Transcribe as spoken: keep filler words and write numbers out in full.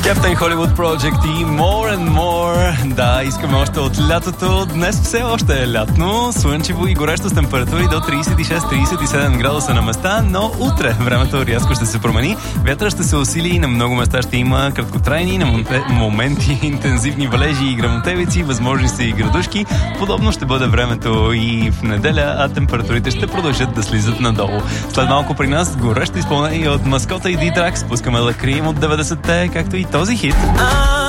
Captain Hollywood Project и More and More. Да, искаме още от лятото. Днес все още е лятно, слънчево и горещо с температури до трийсет и шест трийсет и седем градуса на места, но утре времето рязко ще се промени. Вятъра ще се усили и на много места ще има краткотрайни, на моменти интензивни валежи и гръмотевици, възможни са и градушки. Подобно ще бъде времето и в неделя, а температурите ще продължат да слизат надолу. След малко при нас горещо изпълнение от Маскота и D-Trax. Спускаме да крием от деветдесетте, както и този хит.